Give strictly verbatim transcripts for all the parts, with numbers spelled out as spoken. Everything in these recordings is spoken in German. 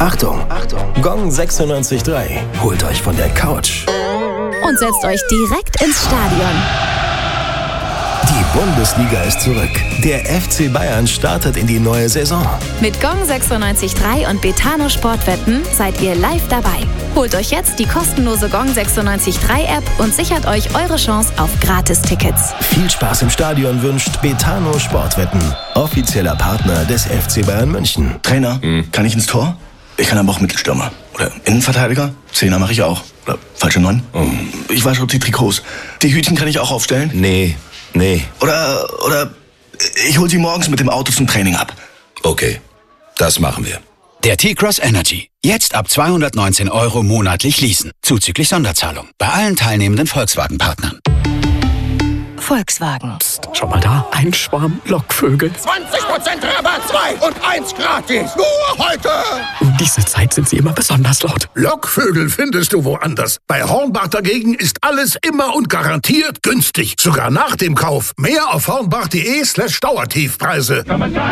Achtung, Achtung, Gong sechsundneunzig Komma drei holt euch von der Couch und setzt euch direkt ins Stadion. Die Bundesliga ist zurück. Der F C Bayern startet in die neue Saison. Mit Gong sechsundneunzig Komma drei und Betano Sportwetten seid ihr live dabei. Holt euch jetzt die kostenlose Gong sechsundneunzig Komma drei App und sichert euch eure Chance auf Gratis-Tickets. Viel Spaß im Stadion wünscht Betano Sportwetten, offizieller Partner des F C Bayern München. Trainer, hm. kann ich ins Tor? Ich kann aber auch Mittelstürmer. Oder Innenverteidiger? Zehner mache ich auch. Oder falsche Neun? Oh. Ich wasche auch die Trikots. Die Hütchen kann ich auch aufstellen? Nee. Nee. Oder, oder ich hol sie morgens mit dem Auto zum Training ab. Okay, das machen wir. Der T-Cross Energy. Jetzt ab zweihundertneunzehn Euro monatlich leasen. Zuzüglich Sonderzahlung. Bei allen teilnehmenden Volkswagen-Partnern. Volkswagen. Psst, schau mal da. Ein Schwarm Lockvögel. zwanzig Prozent Rabatt, zwei und eins gratis. Nur heute. Um diese Zeit sind sie immer besonders laut. Lockvögel findest du woanders. Bei Hornbach dagegen ist alles immer und garantiert günstig. Sogar nach dem Kauf. Mehr auf hornbach.de slash Dauertiefpreise.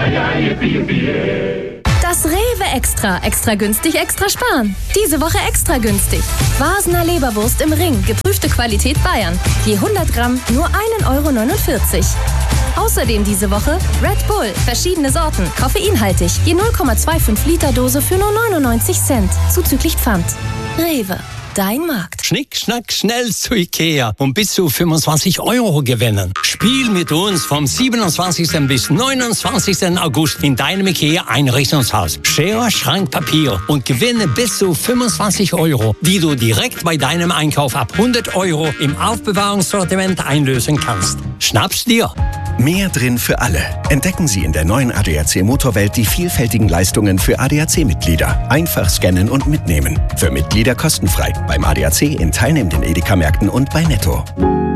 Das Rewe Extra. Extra günstig, extra sparen. Diese Woche extra günstig. Vasener Leberwurst im Ring. Geprüfte Qualität Bayern. Je hundert Gramm nur ein Euro neunundvierzig. Außerdem diese Woche Red Bull. Verschiedene Sorten. Koffeinhaltig. Je null Komma fünfundzwanzig Liter Dose für nur neunundneunzig Cent. Zuzüglich Pfand. Rewe. Dein Markt. Schnick, schnack, schnell zu Ikea und bis zu fünfundzwanzig Euro gewinnen. Spiel mit uns vom siebenundzwanzigsten bis neunundzwanzigsten August in deinem Ikea Einrichtungshaus. Schere, Schrank, Papier und gewinne bis zu fünfundzwanzig Euro, die du direkt bei deinem Einkauf ab hundert Euro im Aufbewahrungssortiment einlösen kannst. Schnapp's dir! Mehr drin für alle. Entdecken Sie in der neuen A D A C Motorwelt die vielfältigen Leistungen für A D A C-Mitglieder. Einfach scannen und mitnehmen. Für Mitglieder kostenfrei. Beim A D A C in teilnehmenden Edeka-Märkten und bei Netto.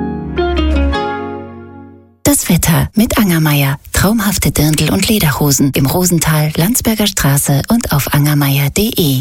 Das Wetter mit Angermeier. Traumhafte Dirndl- und Lederhosen im Rosental, Landsberger Straße und auf angermeier punkt de.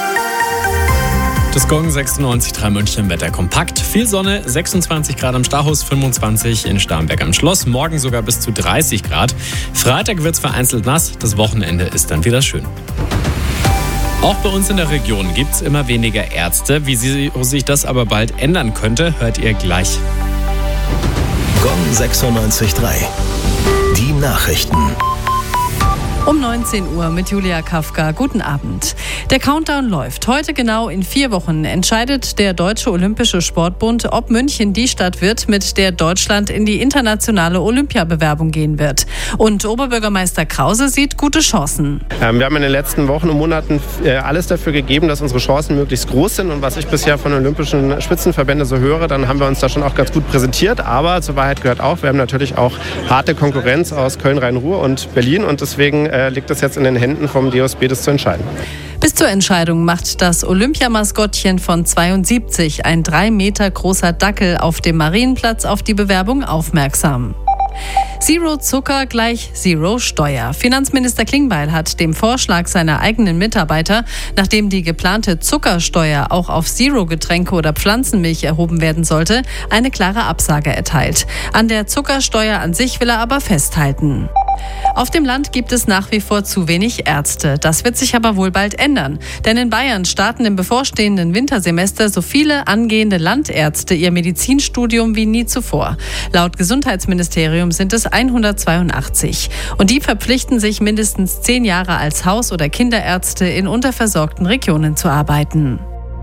Das Gong sechsundneunzig Komma drei München Wetter kompakt. Viel Sonne, sechsundzwanzig Grad am Stachus, fünfundzwanzig in Starnberg am Schloss. Morgen sogar bis zu dreißig Grad. Freitag wird es vereinzelt nass. Das Wochenende ist dann wieder schön. Auch bei uns in der Region gibt es immer weniger Ärzte. Wie sich das aber bald ändern könnte, hört ihr gleich. Gong sechsundneunzig Komma drei. Die Nachrichten. Um neunzehn Uhr mit Julia Kafka. Guten Abend. Der Countdown läuft. Heute genau in vier Wochen entscheidet der Deutsche Olympische Sportbund, ob München die Stadt wird, mit der Deutschland in die internationale Olympiabewerbung gehen wird. Und Oberbürgermeister Krause sieht gute Chancen. Ähm, wir haben in den letzten Wochen und Monaten äh, alles dafür gegeben, dass unsere Chancen möglichst groß sind. Und was ich bisher von olympischen Spitzenverbänden so höre, dann haben wir uns da schon auch ganz gut präsentiert. Aber zur Wahrheit gehört auch, wir haben natürlich auch harte Konkurrenz aus Köln, Rhein-Ruhr und Berlin. Und deswegen äh, liegt es jetzt in den Händen vom D O S B, das zu entscheiden. Bis zur Entscheidung macht das Olympiamaskottchen von zweiundsiebzig, ein drei Meter großer Dackel auf dem Marienplatz, auf die Bewerbung aufmerksam. Zero Zucker gleich Zero Steuer. Finanzminister Klingbeil hat dem Vorschlag seiner eigenen Mitarbeiter, nachdem die geplante Zuckersteuer auch auf Zero-Getränke oder Pflanzenmilch erhoben werden sollte, eine klare Absage erteilt. An der Zuckersteuer an sich will er aber festhalten. Auf dem Land gibt es nach wie vor zu wenig Ärzte. Das wird sich aber wohl bald ändern. Denn in Bayern starten im bevorstehenden Wintersemester so viele angehende Landärzte ihr Medizinstudium wie nie zuvor. Laut Gesundheitsministerium sind es hundertzweiundachtzig. Und die verpflichten sich, mindestens zehn Jahre als Haus- oder Kinderärzte in unterversorgten Regionen zu arbeiten.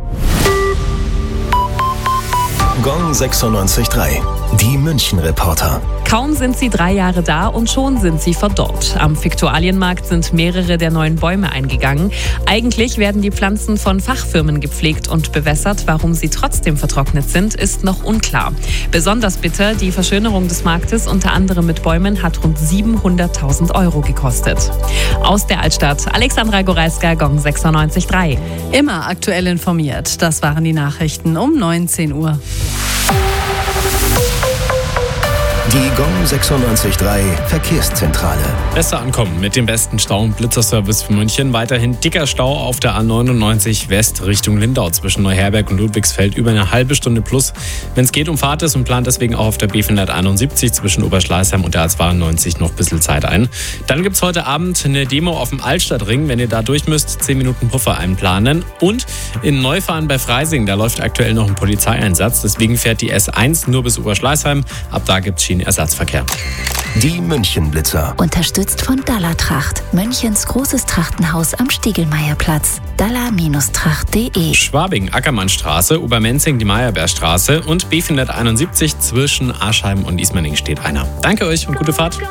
Gong sechsundneunzig Komma drei. Die München-Reporter. Kaum sind sie drei Jahre da und schon sind sie verdorrt. Am Viktualienmarkt sind mehrere der neuen Bäume eingegangen. Eigentlich werden die Pflanzen von Fachfirmen gepflegt und bewässert. Warum sie trotzdem vertrocknet sind, ist noch unklar. Besonders bitter, die Verschönerung des Marktes, unter anderem mit Bäumen, hat rund siebenhunderttausend Euro gekostet. Aus der Altstadt, Alexandra Goreska, Gong sechsundneunzig Komma drei. Immer aktuell informiert. Das waren die Nachrichten um neunzehn Uhr. Die Gong sechsundneunzig Komma drei Verkehrszentrale. Besser ankommen mit dem besten Stau- und Blitzerservice für München. Weiterhin dicker Stau auf der A neunundneunzig West Richtung Lindau zwischen Neuherberg und Ludwigsfeld über eine halbe Stunde plus. Wenn es geht, umfahrt es und plant deswegen auch auf der B vierhunderteinundsiebzig zwischen Oberschleißheim und der A zweiundneunzig noch ein bisschen Zeit ein. Dann gibt es heute Abend eine Demo auf dem Altstadtring. Wenn ihr da durch müsst, zehn Minuten Puffer einplanen. Und in Neufahren bei Freising, da läuft aktuell noch ein Polizeieinsatz. Deswegen fährt die S eins nur bis Oberschleißheim. Ab da gibt es Schienenersatzverkehr. Die Münchenblitzer. Unterstützt von Dalla Tracht. Münchens großes Trachtenhaus am Stiegelmeierplatz. dalla Tracht punkt de. Schwabing, Ackermannstraße, Obermenzing, die Meyerbeerstraße und B vierhunderteinundsiebzig zwischen Aschheim und Ismaning steht einer. Danke euch und gute Fahrt.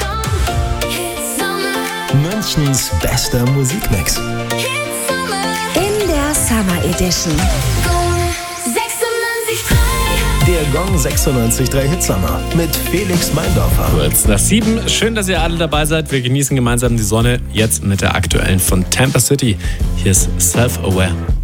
Münchens bester Musikmix. In der Summer Edition. Der Gong sechsundneunzig Komma drei Hitsommer mit Felix Meindorfer. Kurz nach sieben. Schön, dass ihr alle dabei seid. Wir genießen gemeinsam die Sonne. Jetzt mit der aktuellen von Tampa City. Hier ist Self-Aware.